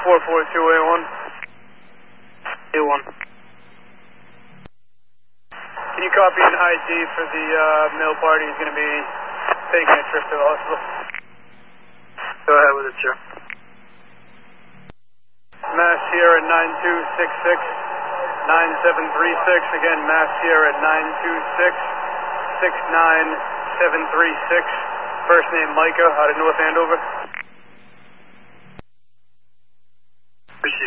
442A1. A1. Can you copy an ID for the male party who's going to be taking a trip to the hospital? Go ahead with it, sir. Mass Sierra 9266 9736. Again, Mass Sierra 926 69736. First name Micah out of North Andover.